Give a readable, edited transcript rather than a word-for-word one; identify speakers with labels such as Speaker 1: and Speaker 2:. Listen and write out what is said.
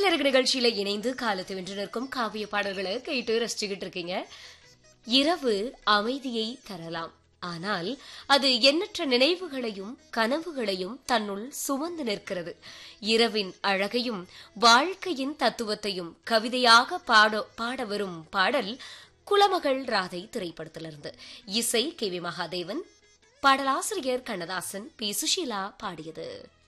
Speaker 1: மயிலிறகு நிகழ்ச்சியில இணைந்து காலத்து வென்று நிற்கும் காவிய பாடல்களை கேட்டு ரசிச்சுக்கிட்டு இருக்கீங்க. இரவு அமைதியை தரலாம், ஆனால் அது எண்ணற்ற நினைவுகளையும் கனவுகளையும் தன்னுள் சுமந்து நிற்கிறது. இரவின் அழகையும் வாழ்க்கையின் தத்துவத்தையும் கவிதையாக பாட வரும் பாடல் குலமகள் ராதை திரைப்படத்திலிருந்து. இசை கே வி மகாதேவன், பாடலாசிரியர் கண்ணதாசன், பி சுஷீலா பாடியது.